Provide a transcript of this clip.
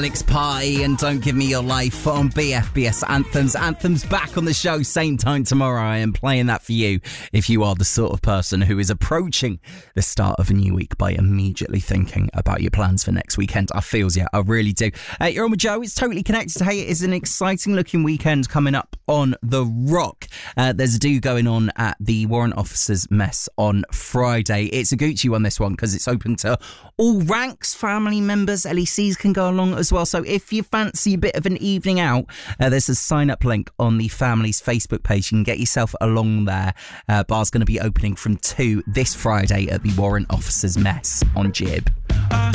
Alex Pie and Don't Give Me Your Life on BFBS Anthems. Anthems back on the show, same time tomorrow. I am playing that for you if you are the sort of person who is approaching the start of a new week by immediately thinking about your plans for next weekend. I feels, yeah, I really do. You're on with Joe. It's Totally Connected. Hey, it is an exciting looking weekend coming up on The Rock. There's a do going on at the Warrant Officers Mess on Friday. It's a Gucci one, this one, because it's open to all ranks. Family members, LECs can go along as well. So if you fancy a bit of an evening out, there's a sign-up link on the family's Facebook page. You can get yourself along there. Bar's going to be opening from 2 this Friday at the Warrant Officers Mess on Jib.